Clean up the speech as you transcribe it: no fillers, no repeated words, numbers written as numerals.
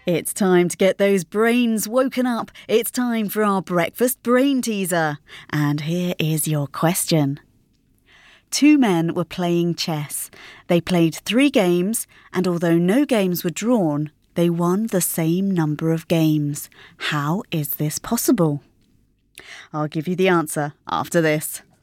It's time to get those brains woken up. It's time for our breakfast brain teaser. And here is your question. 2 men were playing chess. They played 3 games, and although no games were drawn, they won the same number of games. How is this possible? I'll give you the answer after this.